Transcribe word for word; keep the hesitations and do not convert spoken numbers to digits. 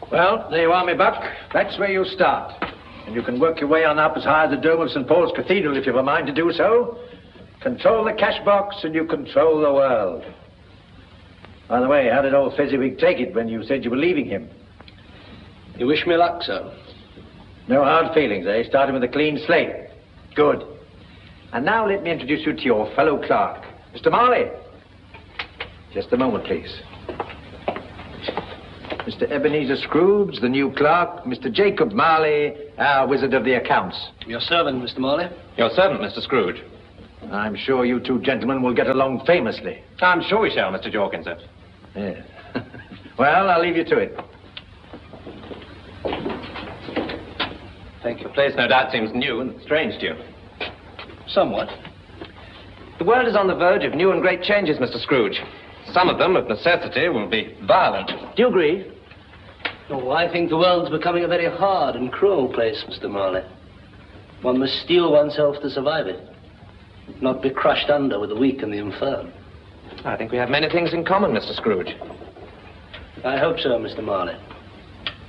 Well, there you are, me buck. That's where you start. And you can work your way on up as high as the dome of Saint Paul's Cathedral if you've a mind to do so. Control the cash box and you control the world. By the way, how did old Fezziwig take it when you said you were leaving him? You wish me luck, sir? No hard feelings, eh? Starting with a clean slate. Good. And now let me introduce you to your fellow clerk, Mister Marley. Just a moment, please. Mister Ebenezer Scrooge, the new clerk. Mister Jacob Marley, our wizard of the accounts. Your servant, Mister Marley. Your servant, Mister Scrooge. I'm sure you two gentlemen will get along famously. I'm sure we shall, Mister Jorkinson. Yes. Well, I'll leave you to it. Thank you. The place no doubt seems new and strange to you. Somewhat. The world is on the verge of new and great changes, Mister Scrooge. Some of them, of necessity, will be violent. Do you agree? Oh, I think the world's becoming a very hard and cruel place, Mister Marley. One must steel oneself to survive it, not be crushed under with the weak and the infirm. I think we have many things in common, Mister Scrooge. I hope so, Mister Marley.